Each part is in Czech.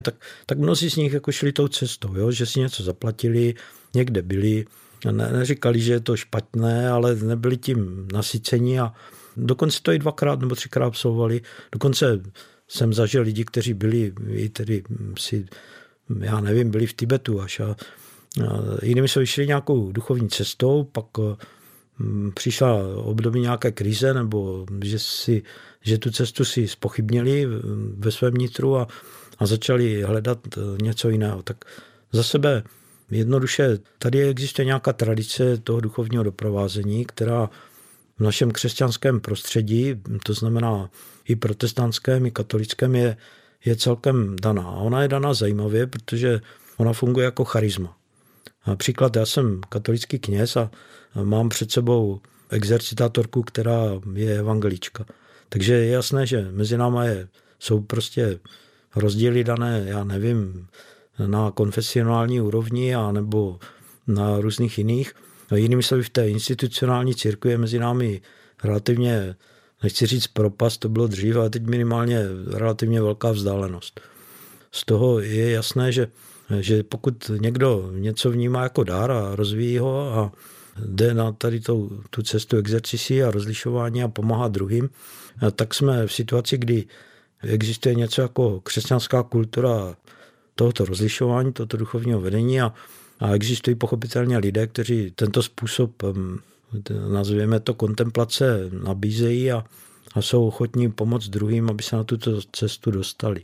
Tak mnozí z nich jako šli tou cestou, jo? Že si něco zaplatili, někde byli, neříkali, že je to špatné, ale nebyli tím nasyceni a dokonce to i 2x nebo 3x absolvovali. Dokonce jsem zažil lidi, kteří byli i tedy si, já nevím, byli v Tibetu až a jinými se vyšli nějakou duchovní cestou, pak přišla období nějaké krize, nebo že tu cestu si zpochybnili ve svém nitru a začali hledat něco jiného. Tak za sebe jednoduše tady existuje nějaká tradice toho duchovního doprovázení, která v našem křesťanském prostředí, to znamená i protestantském, i katolickém, je celkem daná. A ona je daná zajímavě, protože ona funguje jako charisma. Například já jsem katolický kněz a mám před sebou exercitátorku, která je evangelička. Takže je jasné, že mezi náma jsou prostě rozdíly dané, já nevím, na konfesionální úrovni a nebo na různých jiných. Jinými slovy v té institucionální církvi je mezi námi relativně, nechci říct propast, to bylo dřív, ale teď minimálně relativně velká vzdálenost. Z toho je jasné, že pokud někdo něco vnímá jako dar a rozvíjí ho a jde na tady tu cestu exercisí a rozlišování a pomáhá druhým, tak jsme v situaci, kdy existuje něco jako křesťanská kultura tohoto rozlišování, tohoto duchovního vedení a existují pochopitelně lidé, kteří tento způsob, nazvěme to kontemplace, nabízejí a jsou ochotní pomoct druhým, aby se na tuto cestu dostali.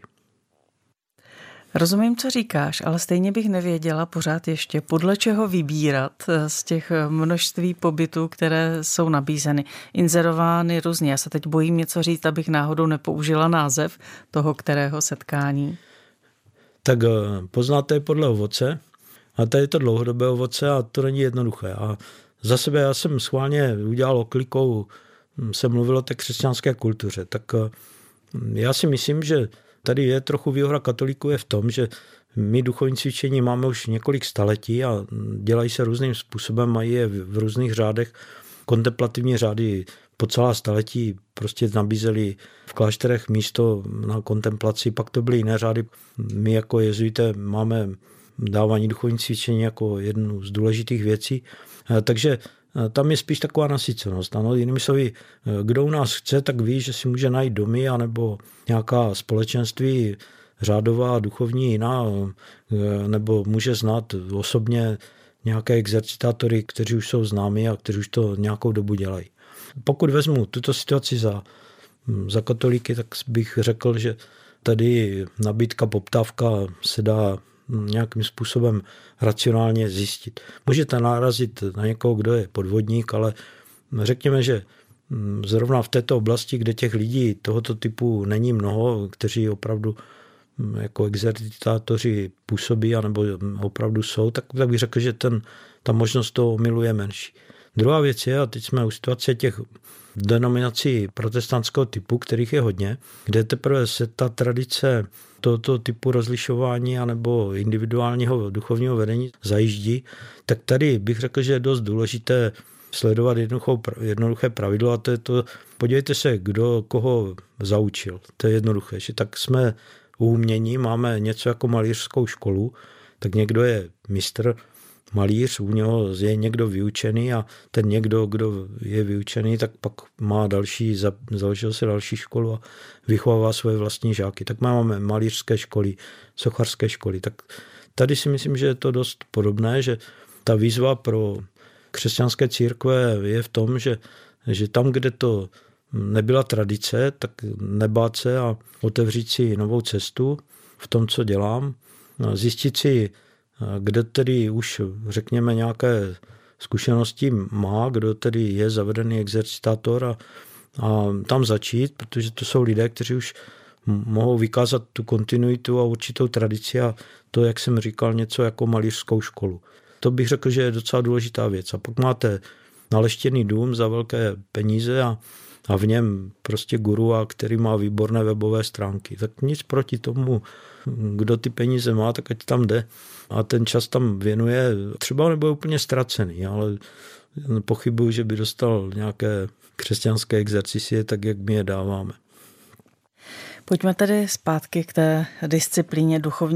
Rozumím, co říkáš, ale stejně bych nevěděla pořád ještě, podle čeho vybírat z těch množství pobytů, které jsou nabízeny, inzerovány různě. Já se teď bojím něco říct, abych náhodou nepoužila název toho kterého setkání. Tak poznáte je podle ovoce a tady je to dlouhodobé ovoce a to není jednoduché. A za sebe já jsem schválně udělal oklikou, se mluvilo o té křesťanské kultuře. Tak já si myslím, že tady je trochu výhoda katolíků je v tom, že my duchovní cvičení máme už několik staletí a dělají se různým způsobem, mají je v různých řádech. Kontemplativní řády po celá staletí prostě nabízeli v klášterech místo na kontemplaci, pak to byly jiné řády. My jako jezuité máme dávání duchovní cvičení jako jednu z důležitých věcí, takže tam je spíš taková nasycenost. Ano, jinými slovy, kdo u nás chce, tak ví, že si může najít domy anebo nějaká společenství řádová, duchovní jiná, nebo může znát osobně nějaké exercitátory, kteří už jsou známí a kteří už to nějakou dobu dělají. Pokud vezmu tuto situaci za katolíky, tak bych řekl, že tady nabídka, poptávka se dá nějakým způsobem racionálně zjistit. Můžete narazit na někoho, kdo je podvodník, ale řekněme, že zrovna v této oblasti, kde těch lidí tohoto typu není mnoho, kteří opravdu jako exercitátoři působí anebo opravdu jsou, tak bych řekl, že ta možnost toho omylu je menší. Druhá věc je, a teď jsme u situace těch denominací protestantského typu, kterých je hodně, kde teprve se ta tradice tohoto typu rozlišování anebo individuálního duchovního vedení zajíždí, tak tady bych řekl, že je dost důležité sledovat jednoduché pravidlo a to je to, podívejte se, kdo koho zaučil. To je jednoduché, že tak jsme u umění, máme něco jako malířskou školu, tak někdo je mistr, malíř, u něho je někdo vyučený a ten někdo, kdo je vyučený, tak pak má založil si další školu a vychovává svoje vlastní žáky. Tak máme malířské školy, sochařské školy. Tak tady si myslím, že je to dost podobné, že ta výzva pro křesťanské církve je v tom, že tam, kde to nebyla tradice, tak nebát se a otevřít si novou cestu v tom, co dělám, zjistit si, kde tedy už, řekněme, nějaké zkušenosti má, kdo tedy je zavedený exercitátor a tam začít, protože to jsou lidé, kteří už mohou vykázat tu kontinuitu a určitou tradici a to, jak jsem říkal, něco jako malířskou školu. To bych řekl, že je docela důležitá věc. A pak máte naleštěný dům za velké peníze a v něm prostě guru, který má výborné webové stránky. Tak nic proti tomu, kdo ty peníze má, tak ať tam jde a ten čas tam věnuje. Třeba nebude úplně ztracený, ale pochybuju, že by dostal nějaké křesťanské exercicie, tak jak my je dáváme. Pojďme tedy zpátky k té disciplíně duchovní